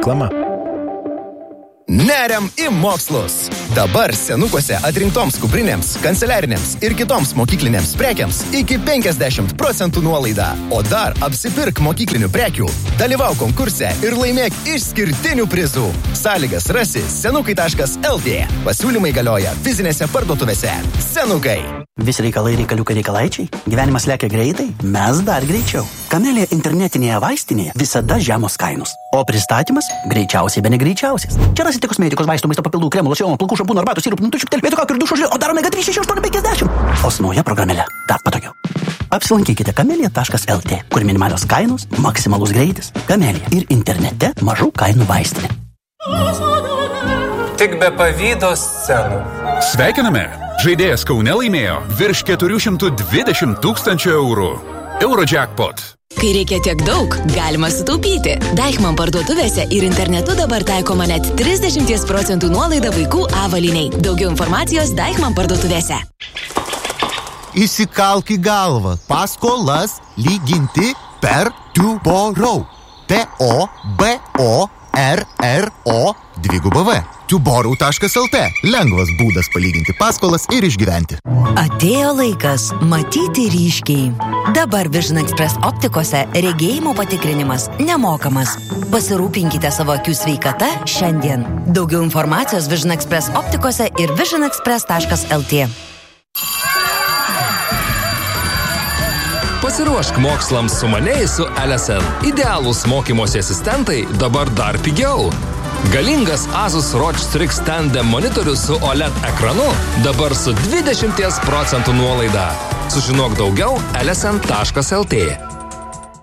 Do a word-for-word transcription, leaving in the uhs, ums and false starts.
reklama. Neriam į mokslus. Dabar senukuose atrinktoms kuprinėms, kanceliarinėms ir kitoms mokyklinėms prekiams iki penkiasdešimt procentų nuolaida. O dar apsipirk mokyklinių prekių, dalyvauk konkurse ir laimėk išskirtinių prizų. Sąlygas rasi senukai taškas el tė. Pasiūlymai galioja fizinėse parduotuvėse. Senukai. Visi reikalai reikaliukai reikalaičiai. Gyvenimas lekia greitai, mes dar greičiau. Kamelė internetinėje vaistinėje visada žemos kainos. O pristatymas greičiausiai be negreičiausias. Čia rasite kosmetikos, vaistų, maisto papildų, kremų, locionų, plaukų, šampūnų, arbatų, sirupų, nutučių, telpėtų kaukių ir dušo žilio, o dar omega trys šeši aštuoni penkiasdešimt. O su nauja programėle dar patogiau. Apsilankykite kamelija taškas el tė, kur minimalios kainos, maksimalus greitis. Kamelija ir internete mažų kainų vaistinė. Tik be pavydo scenų. Sveikiname! Žaidėjas Kaune laimėjo virš keturi šimtai dvidešimt tūkstančių eurų. Eurojackpot. Kai reikia tiek daug, galima sutaupyti. Deichmann parduotuvėse ir internetu dabar taikoma net trisdešimt procentų nuolaida vaikų avalynei. Daugiau informacijos Deichmann parduotuvėse. Įsikalk į galvą. Paskolas lyginti per Tuborau. T O B O R R O dviguba V. tuborau taškas el tė. Lengvas būdas palyginti paskolas ir išgyventi. Atėjo laikas matyti ryškiai. Dabar Vision Express optikose regėjimo patikrinimas nemokamas. Pasirūpinkite savo akių sveikata šiandien. Daugiau informacijos Vision Express optikose ir vision express taškas el tė. Pasiruošk mokslams sumaniai su L S N. Idealūs mokymosi asistentai dabar dar pigiau. Galingas Asus R O G Strix Tandem monitorius su O L E D ekranu dabar su dvidešimt procentų nuolaida. Sužinok daugiau L S N taškas el tė.